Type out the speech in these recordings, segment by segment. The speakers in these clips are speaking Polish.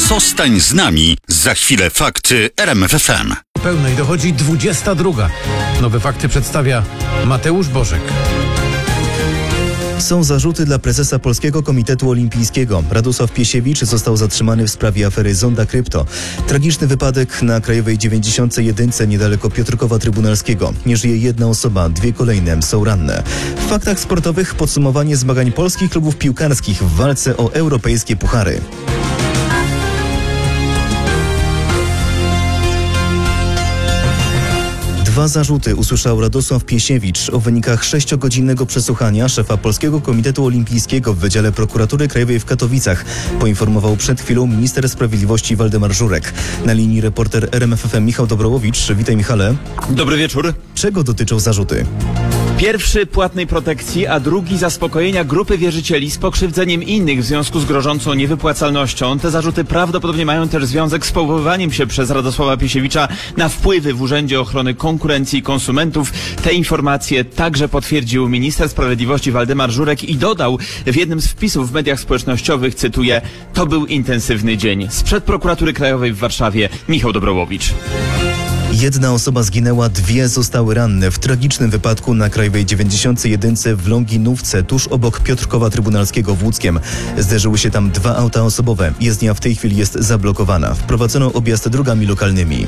Zostań z nami. Za chwilę fakty RMF FM. Pełnej dochodzi 22. Nowe fakty przedstawia Mateusz Bożek. Są zarzuty dla prezesa Polskiego Komitetu Olimpijskiego. Radosław Piesiewicz został zatrzymany w sprawie afery Zonda Krypto. Tragiczny wypadek na Krajowej 91 niedaleko Piotrkowa Trybunalskiego. Nie żyje jedna osoba, 2 kolejne są ranne. W faktach sportowych podsumowanie zmagań polskich klubów piłkarskich w walce o europejskie puchary. Dwa zarzuty usłyszał Radosław Piesiewicz. O wynikach 6-godzinnego przesłuchania szefa Polskiego Komitetu Olimpijskiego w Wydziale Prokuratury Krajowej w Katowicach poinformował przed chwilą minister sprawiedliwości Waldemar Żurek. Na linii reporter RMF FM Michał Dobrowowicz. Witaj, Michale. Dobry wieczór. Czego dotyczą zarzuty? Pierwszy płatnej protekcji, a drugi zaspokojenia grupy wierzycieli z pokrzywdzeniem innych w związku z grożącą niewypłacalnością. Te zarzuty prawdopodobnie mają też związek z powoływaniem się przez Radosława Piesiewicza na wpływy w Urzędzie Ochrony Konkurencji i Konsumentów. Te informacje także potwierdził minister sprawiedliwości Waldemar Żurek i dodał w jednym z wpisów w mediach społecznościowych, cytuję: to był intensywny dzień. Sprzed Prokuratury Krajowej w Warszawie Michał Dobrowowicz. Jedna osoba zginęła, 2 zostały ranne w tragicznym wypadku na Krajowej 91 w Longinówce, tuż obok Piotrkowa Trybunalskiego w Łódzkiem. Zderzyły się tam 2 auta osobowe. Jezdnia w tej chwili jest zablokowana. Wprowadzono objazd drogami lokalnymi.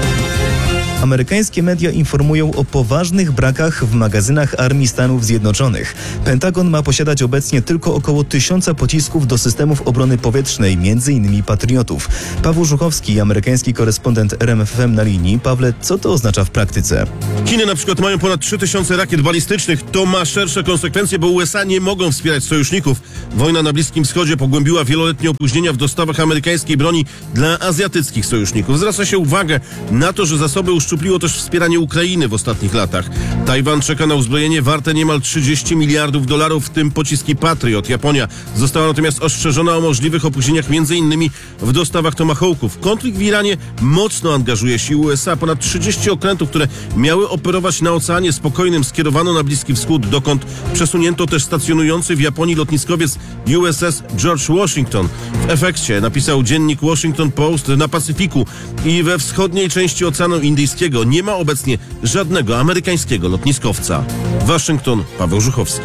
Amerykańskie media informują o poważnych brakach w magazynach Armii Stanów Zjednoczonych. Pentagon ma posiadać obecnie tylko około 1000 pocisków do systemów obrony powietrznej, m.in. Patriotów. Paweł Żuchowski, amerykański korespondent RMF FM na linii. Pawle, co to oznacza w praktyce? Chiny na przykład mają ponad 3000 rakiet balistycznych. To ma szersze konsekwencje, bo USA nie mogą wspierać sojuszników. Wojna na Bliskim Wschodzie pogłębiła wieloletnie opóźnienia w dostawach amerykańskiej broni dla azjatyckich sojuszników. Zwraca się uwagę na to, że zasoby uszczupliło też wspieranie Ukrainy w ostatnich latach. Tajwan czeka na uzbrojenie warte niemal $30 miliardów, w tym pociski Patriot. Japonia została natomiast ostrzeżona o możliwych opóźnieniach m.in. w dostawach Tomahawków. Konflikt w Iranie mocno angażuje siły USA. Ponad 30 okrętów, które miały operować na Oceanie Spokojnym, skierowano na Bliski Wschód, dokąd przesunięto też stacjonujący w Japonii lotniskowiec USS George Washington. W efekcie, napisał dziennik Washington Post, na Pacyfiku i we wschodniej części Oceanu Indyjskiego nie ma obecnie żadnego amerykańskiego lotniskowca. Waszyngton, Paweł Żuchowski.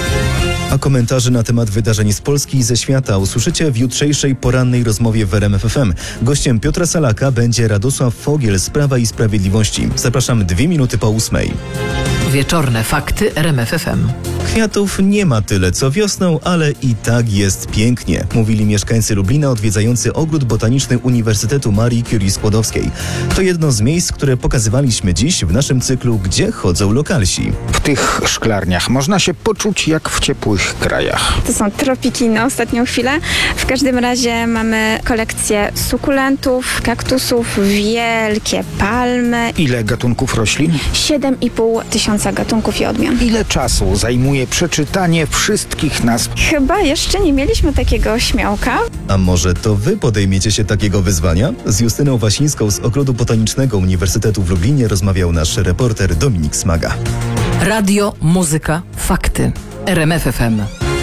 A komentarze na temat wydarzeń z Polski i ze świata usłyszycie w jutrzejszej porannej rozmowie w RMF FM. Gościem Piotra Salaka będzie Radosław Fogiel z Prawa i Sprawiedliwości. Zapraszam 2 minuty po 8. Wieczorne fakty RMF FM. Kwiatów nie ma tyle co wiosną, ale i tak jest pięknie, mówili mieszkańcy Lublina odwiedzający ogród botaniczny Uniwersytetu Marii Curie Skłodowskiej. To jedno z miejsc, które pokazywaliśmy dziś w naszym cyklu Gdzie chodzą lokalsi. W tych szklarniach można się poczuć jak w ciepłych krajach. To są tropiki na ostatnią chwilę. W każdym razie mamy kolekcję sukulentów, kaktusów, wielkie palmy. Ile gatunków roślin? 7500 gatunków i odmian. Ile czasu zajmuje przeczytanie wszystkich nazw? Chyba jeszcze nie mieliśmy takiego śmiałka. A może to wy podejmiecie się takiego wyzwania? Z Justyną Wasińską z Ogrodu Botanicznego Uniwersytetu w Lublinie rozmawiał nasz reporter Dominik Smaga. Radio, muzyka, fakty. RMF FM.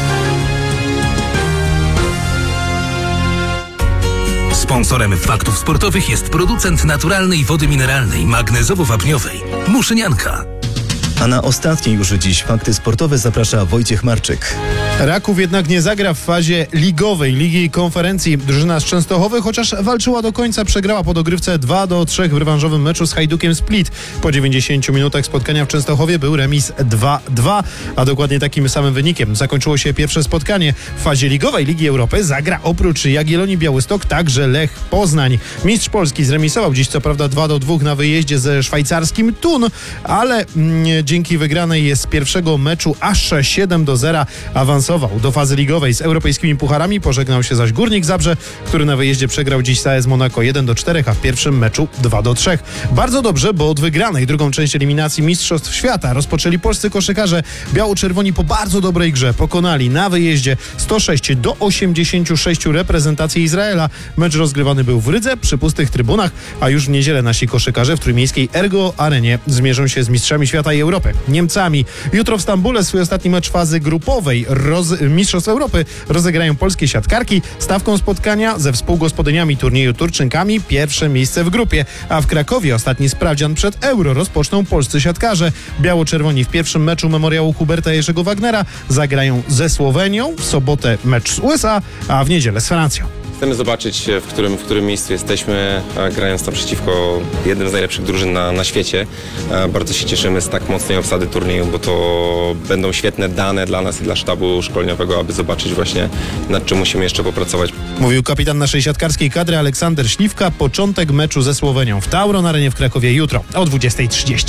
Sponsorem faktów sportowych jest producent naturalnej wody mineralnej, magnezowo-wapniowej Muszynianka. A na ostatnie już dziś fakty sportowe zaprasza Wojciech Marczyk. Raków jednak nie zagra w fazie ligowej Ligi Konferencji. Drużyna z Częstochowy, chociaż walczyła do końca, przegrała po dogrywce 2-3 w rewanżowym meczu z Hajdukiem Split. Po 90 minutach spotkania w Częstochowie był remis 2-2, a dokładnie takim samym wynikiem zakończyło się pierwsze spotkanie. W fazie ligowej Ligi Europy zagra oprócz Jagiellonii Białystok także Lech Poznań. Mistrz Polski zremisował dziś co prawda 2-2 na wyjeździe ze szwajcarskim Thun, ale dzięki wygranej z pierwszego meczu aż 7-0 awansował do fazy ligowej. Z europejskimi pucharami pożegnał się zaś Górnik Zabrze, który na wyjeździe przegrał dziś z AS Monaco 1-4, a w pierwszym meczu 2-3. Bardzo dobrze, bo od wygranej drugą część eliminacji Mistrzostw Świata rozpoczęli polscy koszykarze. Biało-czerwoni po bardzo dobrej grze pokonali na wyjeździe 106-86 reprezentację Izraela. Mecz rozgrywany był w Rydze przy pustych trybunach, a już w niedzielę nasi koszykarze w trójmiejskiej Ergo Arenie zmierzą się z mistrzami świata i Europy Europy, Niemcami. Jutro w Stambule swój ostatni mecz fazy grupowej Mistrzostw Europy rozegrają polskie siatkarki. Stawką spotkania ze współgospodyniami turnieju Turczynkami pierwsze miejsce w grupie, a w Krakowie ostatni sprawdzian przed Euro rozpoczną polscy siatkarze. Biało-czerwoni w pierwszym meczu memoriału Huberta Jerzego Wagnera zagrają ze Słowenią, w sobotę mecz z USA, a w niedzielę z Francją. Chcemy zobaczyć, w którym miejscu jesteśmy, grając tam przeciwko jednym z najlepszych drużyn na świecie. Bardzo się cieszymy z tak mocnej obsady turnieju, bo to będą świetne dane dla nas i dla sztabu szkoleniowego, aby zobaczyć właśnie, nad czym musimy jeszcze popracować. Mówił kapitan naszej siatkarskiej kadry Aleksander Śliwka. Początek meczu ze Słowenią w Tauron Arenie w Krakowie jutro o 20:30.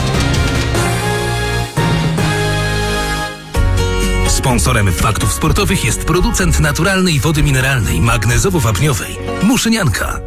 Sponsorem faktów sportowych jest producent naturalnej wody mineralnej magnezowo-wapniowej Muszynianka.